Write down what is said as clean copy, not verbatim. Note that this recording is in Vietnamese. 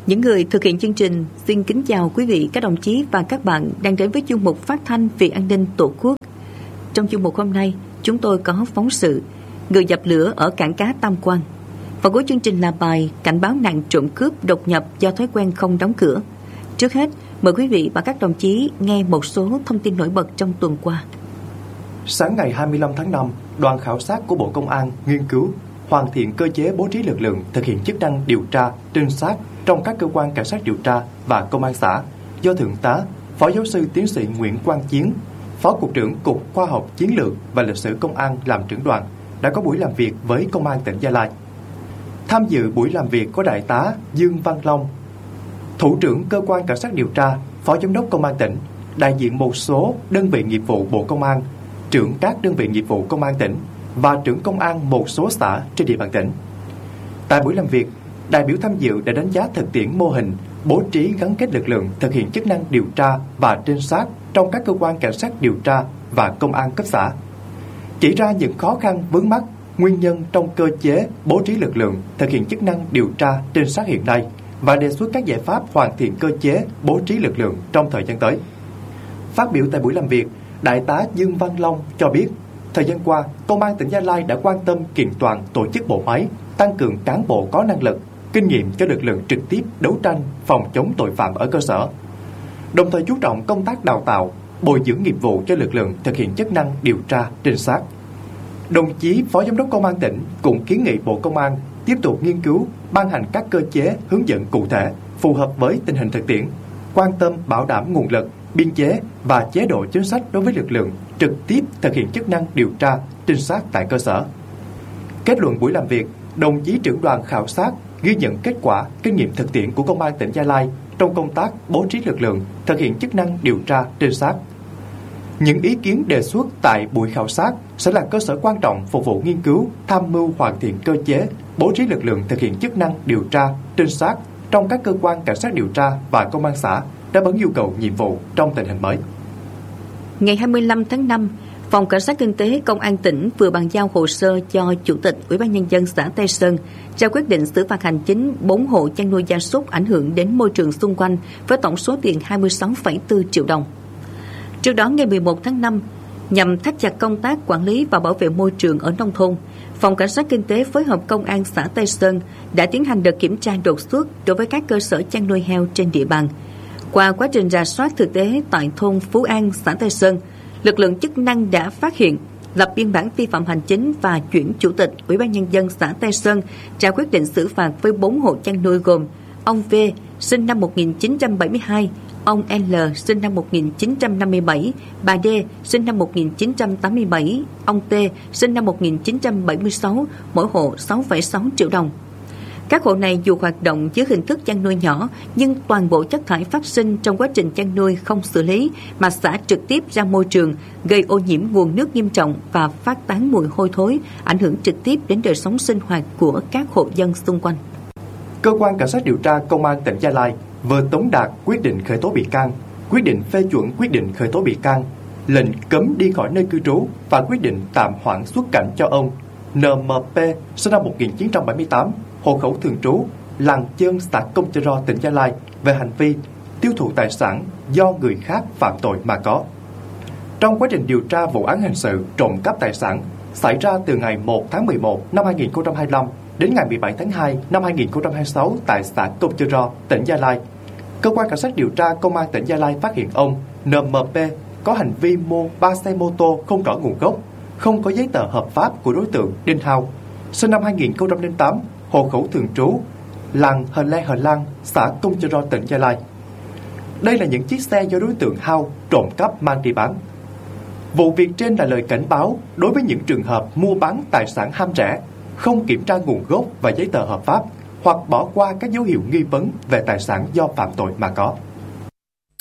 Những người thực hiện chương trình xin kính chào quý vị, các đồng chí và các bạn đang đến với chuyên mục phát thanh vì an ninh Tổ quốc. Trong chuyên mục hôm nay, chúng tôi có phóng sự Người dập lửa ở cảng cá Tam Quan. Phần cuối chương trình là bài cảnh báo nạn trộm cướp đột nhập do thói quen không đóng cửa. Trước hết, mời quý vị và các đồng chí nghe một số thông tin nổi bật trong tuần qua. Sáng ngày 25 tháng 5, đoàn khảo sát của Bộ Công an nghiên cứu, hoàn thiện cơ chế bố trí lực lượng thực hiện chức năng điều tra, trinh sát trong các cơ quan cảnh sát điều tra và công an xã do Thượng tá, Phó giáo sư tiến sĩ Nguyễn Quang Chiến, Phó Cục trưởng Cục Khoa học Chiến lược và Lịch sử Công an làm trưởng đoàn, đã có buổi làm việc với Công an tỉnh Gia Lai. Tham dự buổi làm việc có Đại tá Dương Văn Long, Thủ trưởng Cơ quan Cảnh sát điều tra, Phó Giám đốc Công an tỉnh, đại diện một số đơn vị nghiệp vụ Bộ Công an, trưởng các đơn vị nghiệp vụ Công an tỉnh và trưởng công an một số xã trên địa bàn tỉnh. Tại buổi làm việc, đại biểu tham dự đã đánh giá thực tiễn mô hình bố trí gắn kết lực lượng thực hiện chức năng điều tra và trinh sát trong các cơ quan cảnh sát điều tra và công an cấp xã, chỉ ra những khó khăn vướng mắc, nguyên nhân trong cơ chế bố trí lực lượng thực hiện chức năng điều tra trinh sát hiện nay và đề xuất các giải pháp hoàn thiện cơ chế bố trí lực lượng trong thời gian tới. Phát biểu tại buổi làm việc, Đại tá Dương Văn Long cho biết, thời gian qua, Công an tỉnh Gia Lai đã quan tâm kiện toàn tổ chức bộ máy, tăng cường cán bộ có năng lực, kinh nghiệm cho lực lượng trực tiếp đấu tranh phòng chống tội phạm ở cơ sở. Đồng thời chú trọng công tác đào tạo, bồi dưỡng nghiệp vụ cho lực lượng thực hiện chức năng điều tra, trinh sát. Đồng chí Phó Giám đốc Công an tỉnh cũng kiến nghị Bộ Công an tiếp tục nghiên cứu, ban hành các cơ chế hướng dẫn cụ thể phù hợp với tình hình thực tiễn, quan tâm bảo đảm nguồn lực, biên chế và chế độ chính sách đối với lực lượng trực tiếp thực hiện chức năng điều tra, trinh sát tại cơ sở. Kết luận buổi làm việc, đồng chí trưởng đoàn khảo sát ghi nhận kết quả, kinh nghiệm thực tiễn của Công an tỉnh Gia Lai trong công tác bố trí lực lượng thực hiện chức năng điều tra, trinh sát. Những ý kiến đề xuất tại buổi khảo sát sẽ là cơ sở quan trọng phục vụ nghiên cứu, tham mưu hoàn thiện cơ chế bố trí lực lượng thực hiện chức năng điều tra, trinh sát trong các cơ quan cảnh sát điều tra và công an xã đáp ứng yêu cầu nhiệm vụ trong tình hình mới. Ngày 25 tháng 5, Phòng Cảnh sát Kinh tế Công an tỉnh vừa bàn giao hồ sơ cho Chủ tịch Ủy ban Nhân dân xã Tây Sơn ra quyết định xử phạt hành chính 4 hộ chăn nuôi gia súc ảnh hưởng đến môi trường xung quanh với tổng số tiền 26,4 triệu đồng. Trước đó, ngày 11 tháng 5, nhằm thắt chặt công tác quản lý và bảo vệ môi trường ở nông thôn, Phòng Cảnh sát Kinh tế phối hợp Công an xã Tây Sơn đã tiến hành đợt kiểm tra đột xuất đối với các cơ sở chăn nuôi heo trên địa bàn. Qua quá trình rà soát thực tế tại thôn Phú An, xã Tây Sơn, lực lượng chức năng đã phát hiện, lập biên bản vi phạm hành chính và chuyển Chủ tịch Ủy ban Nhân dân xã Tây Sơn ra quyết định xử phạt với 4 hộ chăn nuôi gồm ông V, sinh năm 1972, ông L, sinh năm 1957, bà D, sinh năm 1987, ông T, sinh năm 1976, mỗi hộ 6,6 triệu đồng. Các hộ này dù hoạt động dưới hình thức chăn nuôi nhỏ, nhưng toàn bộ chất thải phát sinh trong quá trình chăn nuôi không xử lý mà xả trực tiếp ra môi trường, gây ô nhiễm nguồn nước nghiêm trọng và phát tán mùi hôi thối, ảnh hưởng trực tiếp đến đời sống sinh hoạt của các hộ dân xung quanh. Cơ quan Cảnh sát điều tra Công an tỉnh Gia Lai vừa tống đạt quyết định khởi tố bị can, quyết định phê chuẩn quyết định khởi tố bị can, lệnh cấm đi khỏi nơi cư trú và quyết định tạm hoãn xuất cảnh cho ông NMP, sinh năm 1978, hộ khẩu thường trú làng Chơn, xã Công Chơ Ro, tỉnh Gia Lai về hành vi tiêu thụ tài sản do người khác phạm tội mà có. Trong quá trình điều tra vụ án hình sự trộm cắp tài sản xảy ra từ ngày 1 tháng 11 năm 2025 đến ngày 17 tháng 2 năm 2026 tại xã Công Chơ Ro, tỉnh Gia Lai, Cơ quan Cảnh sát điều tra Công an tỉnh Gia Lai phát hiện ông NMP có hành vi mua 3 xe mô tô không rõ nguồn gốc, không có giấy tờ hợp pháp của đối tượng Đinh Hào, sinh năm 2008, hộ khẩu thường trú làng Hờ Le Hờ Lang, xã Công Chơ Ro, tỉnh Gia Lai. Đây là những chiếc xe do đối tượng Hào trộm cắp mang đi bán. Vụ việc trên là lời cảnh báo đối với những trường hợp mua bán tài sản ham rẻ, không kiểm tra nguồn gốc và giấy tờ hợp pháp hoặc bỏ qua các dấu hiệu nghi vấn về tài sản do phạm tội mà có.